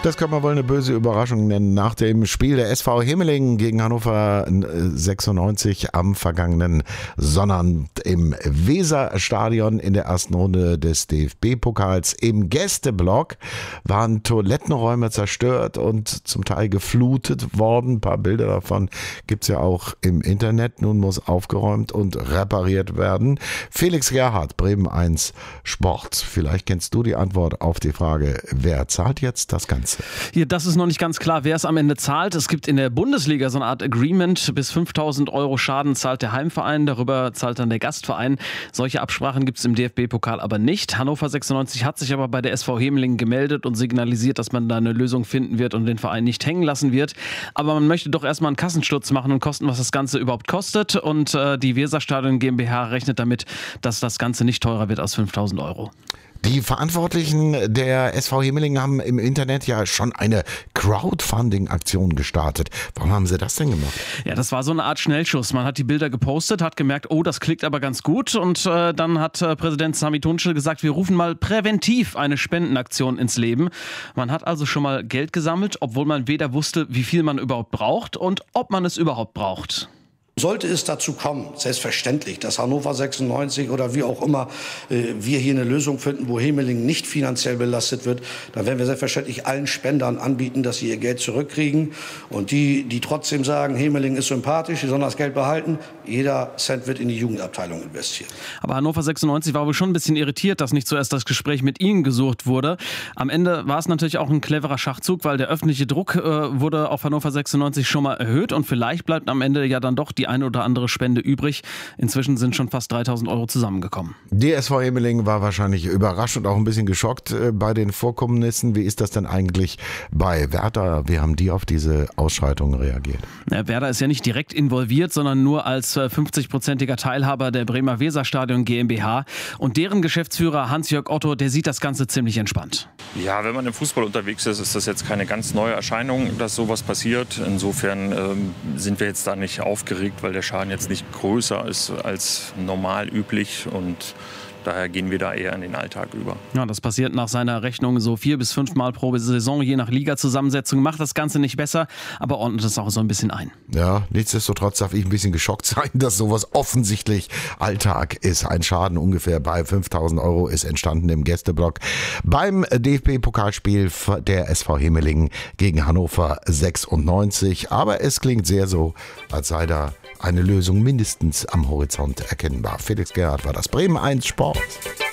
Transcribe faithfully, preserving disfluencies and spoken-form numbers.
Das kann man wohl eine böse Überraschung nennen. Nach dem Spiel der S V Hemeling gegen Hannover sechsundneunzig am vergangenen Sonnabend im Weserstadion in der ersten Runde des D F B-Pokals im Gästeblock waren Toilettenräume zerstört und zum Teil geflutet worden. Ein paar Bilder davon gibt es ja auch im Internet. Nun muss aufgeräumt und repariert werden. Felix Gerhardt, Bremen eins Sport. Vielleicht kennst du die Antwort auf die Frage, wer zahlt jetzt das Ganze? Hier, das ist noch nicht ganz klar, wer es am Ende zahlt. Es gibt in der Bundesliga so eine Art Agreement. Bis fünftausend Euro Schaden zahlt der Heimverein, darüber zahlt dann der Gastverein. Solche Absprachen gibt es im D F B-Pokal aber nicht. Hannover sechsundneunzig hat sich aber bei der S V Hemeling gemeldet und signalisiert, dass man da eine Lösung finden wird und den Verein nicht hängen lassen wird. Aber man möchte doch erstmal einen Kassensturz machen und kosten, was das Ganze überhaupt kostet. Und äh, die Weserstadion GmbH rechnet damit, dass das Ganze nicht teurer wird als fünftausend Euro. Die Verantwortlichen der S V Hemeling haben im Internet ja schon eine Crowdfunding-Aktion gestartet. Warum haben sie das denn gemacht? Ja, das war so eine Art Schnellschuss. Man hat die Bilder gepostet, hat gemerkt, oh, das klickt aber ganz gut. Und äh, dann hat äh, Präsident Sami Tunçel gesagt, wir rufen mal präventiv eine Spendenaktion ins Leben. Man hat also schon mal Geld gesammelt, obwohl man weder wusste, wie viel man überhaupt braucht und ob man es überhaupt braucht. Sollte es dazu kommen, selbstverständlich, dass Hannover sechsundneunzig oder wie auch immer äh, wir hier eine Lösung finden, wo Hemeling nicht finanziell belastet wird, dann werden wir selbstverständlich allen Spendern anbieten, dass sie ihr Geld zurückkriegen. Und die, die trotzdem sagen, Hemeling ist sympathisch, die sollen das Geld behalten, jeder Cent wird in die Jugendabteilung investiert. Aber Hannover sechsundneunzig war wohl schon ein bisschen irritiert, dass nicht zuerst das Gespräch mit ihnen gesucht wurde. Am Ende war es natürlich auch ein cleverer Schachzug, weil der öffentliche Druck äh, wurde auf Hannover sechsundneunzig schon mal erhöht und vielleicht bleibt am Ende ja dann doch die eine oder andere Spende übrig. Inzwischen sind schon fast dreitausend Euro zusammengekommen. Die S V Hemeling war wahrscheinlich überrascht und auch ein bisschen geschockt äh, bei den Vorkommnissen. Wie ist das denn eigentlich bei Werder? Wie haben die auf diese Ausschreitung reagiert? Ja, Werder ist ja nicht direkt involviert, sondern nur als fünfzig-prozentiger Teilhaber der Bremer Weserstadion GmbH. Und deren Geschäftsführer Hans-Jörg Otto, der sieht das Ganze ziemlich entspannt. Ja, wenn man im Fußball unterwegs ist, ist das jetzt keine ganz neue Erscheinung, dass sowas passiert. Insofern ähm, sind wir jetzt da nicht aufgeregt, weil der Schaden jetzt nicht größer ist als normal üblich und daher gehen wir da eher in den Alltag über. Ja, das passiert nach seiner Rechnung so vier bis fünf Mal pro Saison, je nach Liga-Zusammensetzung. Macht das Ganze nicht besser, aber ordnet es auch so ein bisschen ein. Ja, nichtsdestotrotz darf ich ein bisschen geschockt sein, dass sowas offensichtlich Alltag ist. Ein Schaden ungefähr bei fünftausend Euro ist entstanden im Gästeblock beim D F B-Pokalspiel der S V Hemeling gegen Hannover sechsundneunzig. Aber es klingt sehr so, als sei da eine Lösung mindestens am Horizont erkennbar. Felix Gerhardt war das, Bremen eins Sport.